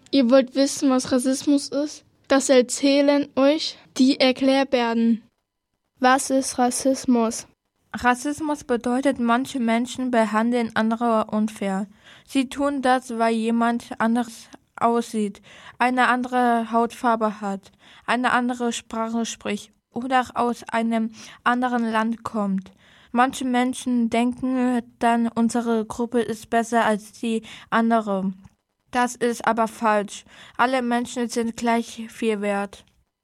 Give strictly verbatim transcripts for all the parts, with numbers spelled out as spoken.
Ihr wollt wissen, was Rassismus ist? Das erzählen euch die Erklärbärden. Was ist Rassismus? Rassismus bedeutet, manche Menschen behandeln andere unfair. Sie tun das, weil jemand anders aussieht, eine andere Hautfarbe hat, eine andere Sprache spricht oder aus einem anderen Land kommt. Manche Menschen denken dann, unsere Gruppe ist besser als die andere. Das ist aber falsch. Alle Menschen sind gleich viel wert.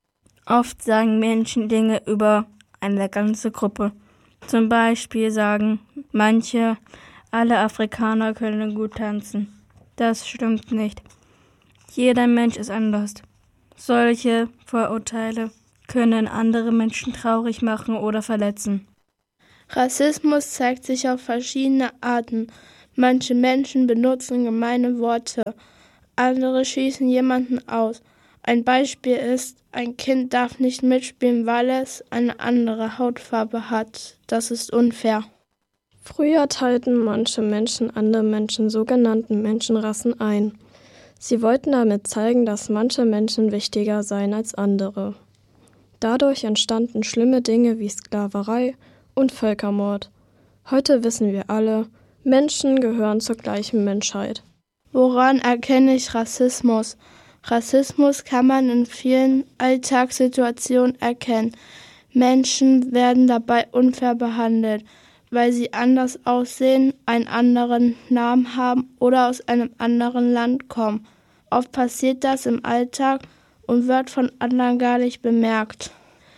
Oft sagen Menschen Dinge über eine ganze Gruppe. Zum Beispiel sagen manche, alle Afrikaner können gut tanzen. Das stimmt nicht. Jeder Mensch ist anders. Solche Vorurteile können andere Menschen traurig machen oder verletzen. Rassismus zeigt sich auf verschiedene Arten. Manche Menschen benutzen gemeine Worte, andere schießen jemanden aus. Ein Beispiel ist, ein Kind darf nicht mitspielen, weil es eine andere Hautfarbe hat. Das ist unfair. Früher teilten manche Menschen andere Menschen sogenannten Menschenrassen ein. Sie wollten damit zeigen, dass manche Menschen wichtiger seien als andere. Dadurch entstanden schlimme Dinge wie Sklaverei und Völkermord. Heute wissen wir alle, Menschen gehören zur gleichen Menschheit. Woran erkenne ich Rassismus? Rassismus kann man in vielen Alltagssituationen erkennen. Menschen werden dabei unfair behandelt, weil sie anders aussehen, einen anderen Namen haben oder aus einem anderen Land kommen. Oft passiert das im Alltag und wird von anderen gar nicht bemerkt.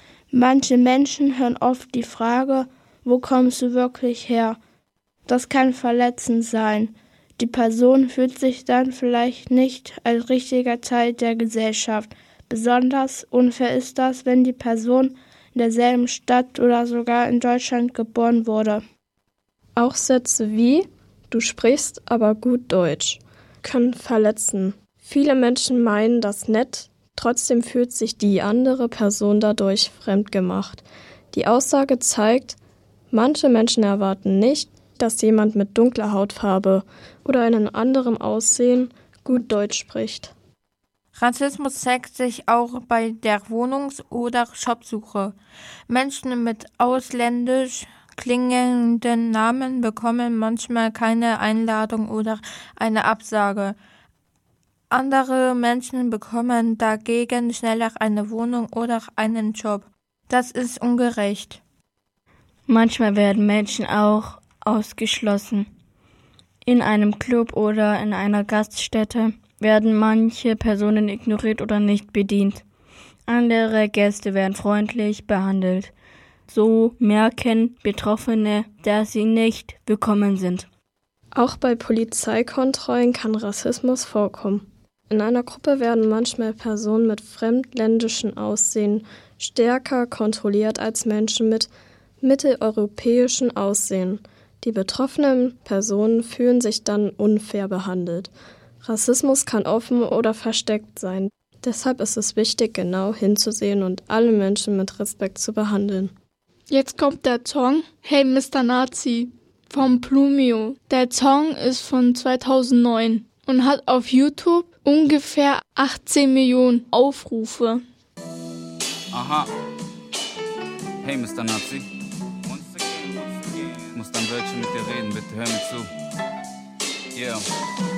Manche Menschen hören oft die Frage, wo kommst du wirklich her? Das kann verletzend sein. Die Person fühlt sich dann vielleicht nicht als richtiger Teil der Gesellschaft. Besonders unfair ist das, wenn die Person in derselben Stadt oder sogar in Deutschland geboren wurde. Auch Sätze wie „Du sprichst aber gut Deutsch" können verletzen. Viele Menschen meinen das nett, trotzdem fühlt sich die andere Person dadurch fremdgemacht. Die Aussage zeigt, manche Menschen erwarten nicht, dass jemand mit dunkler Hautfarbe oder einem anderen Aussehen gut Deutsch spricht. Rassismus zeigt sich auch bei der Wohnungs- oder Jobsuche. Menschen mit ausländisch klingenden Namen bekommen manchmal keine Einladung oder eine Absage. Andere Menschen bekommen dagegen schneller eine Wohnung oder einen Job. Das ist ungerecht. Manchmal werden Menschen auch ausgeschlossen. In einem Club oder in einer Gaststätte werden manche Personen ignoriert oder nicht bedient. Andere Gäste werden freundlich behandelt. So merken Betroffene, dass sie nicht willkommen sind. Auch bei Polizeikontrollen kann Rassismus vorkommen. In einer Gruppe werden manchmal Personen mit fremdländischem Aussehen stärker kontrolliert als Menschen mit mitteleuropäischem Aussehen. Die betroffenen Personen fühlen sich dann unfair behandelt. Rassismus kann offen oder versteckt sein. Deshalb ist es wichtig, genau hinzusehen und alle Menschen mit Respekt zu behandeln. Jetzt kommt der Song Hey Mister Nazi von Plumio. Der Song ist von zweitausendneun und hat auf YouTube ungefähr achtzehn Millionen Aufrufe. Aha. Hey Mister Nazi. Once again, once again. Ich muss dann Wörtchen mit dir reden, bitte hör mir zu. Yeah.